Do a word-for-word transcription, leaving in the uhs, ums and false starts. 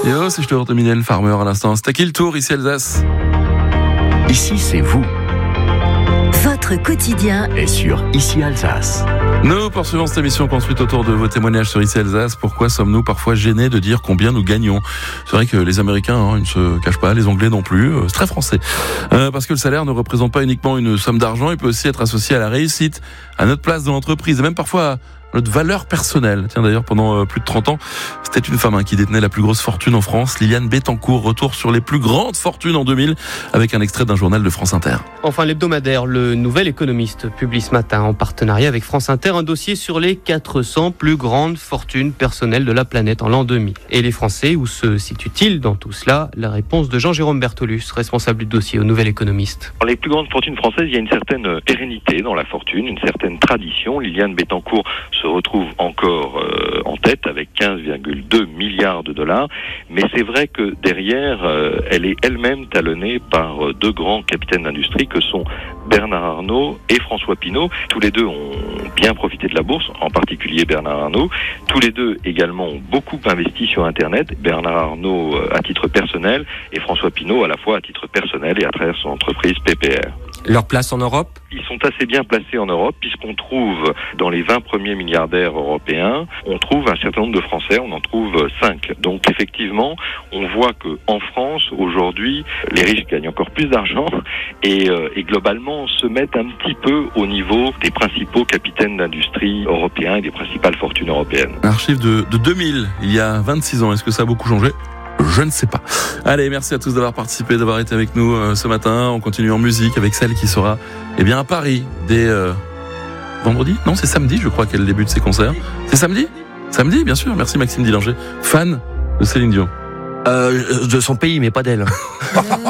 Yo, c'est Stuart de Mylène Farmer à l'instant. C'est à qui le tour, ici Alsace? Ici, c'est vous. Votre quotidien Et sur Ici Alsace. Nous poursuivons cette émission construite autour de vos témoignages sur Ici Alsace. Pourquoi sommes-nous parfois gênés de dire combien nous gagnons? C'est vrai que les Américains, hein, ils ne se cachent pas, les Anglais non plus. C'est très français. Euh, parce que le salaire ne représente pas uniquement une somme d'argent, il peut aussi être associé à la réussite, à notre place dans l'entreprise et même parfois à notre valeur personnelle. Tiens, d'ailleurs, pendant plus de trente ans, c'était une femme hein, qui détenait la plus grosse fortune en France, Liliane Bettencourt. Retour sur les plus grandes fortunes en deux mille avec un extrait d'un journal de France Inter. Enfin, l'hebdomadaire, le Nouvel Économiste publie ce matin en partenariat avec France Inter un dossier sur les quatre cents plus grandes fortunes personnelles de la planète en l'an deux mille. Et les Français, où se situent-ils dans tout cela? La réponse de Jean-Jérôme Bertolus, responsable du dossier au Nouvel Économiste. Dans les plus grandes fortunes françaises, il y a une certaine pérennité dans la fortune, une certaine tradition. Liliane Bettencourt se retrouve encore euh, en tête avec quinze virgule deux milliards de dollars, mais c'est vrai que derrière, euh, elle est elle-même talonnée par euh, deux grands capitaines d'industrie que sont Bernard Arnault et François Pinault. Tous les deux ont bien profité de la bourse, en particulier Bernard Arnault. Tous les deux également ont beaucoup investi sur Internet. Bernard Arnault euh, à titre personnel et François Pinault à la fois à titre personnel et à travers son entreprise P P R. Leur place en Europe? Ils sont assez bien placés en Europe puisqu'on trouve dans les vingt premiers milliardaires européens, on trouve un certain nombre de Français, on en trouve cinq. Donc effectivement, on voit que en France, aujourd'hui, les riches gagnent encore plus d'argent et, euh, et globalement se mettent un petit peu au niveau des principaux capitaines d'industrie européens et des principales fortunes européennes. Archive de, de deux mille, il y a vingt-six ans. Est-ce que ça a beaucoup changé? Je ne sais pas. Allez, merci à tous d'avoir participé, d'avoir été avec nous euh, ce matin. On continue en musique avec celle qui sera eh bien, à Paris dès euh, vendredi. Non, c'est samedi, je crois qu'elle débute ses concerts. C'est samedi? Samedi, bien sûr. Merci Maxime Dillinger, fan de Céline Dion. Euh, de son pays, mais pas d'elle.